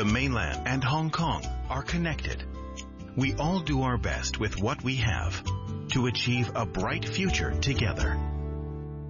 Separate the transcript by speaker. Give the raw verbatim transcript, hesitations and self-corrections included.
Speaker 1: The mainland and Hong Kong are connected. We all do our best with what we have to achieve a bright future together.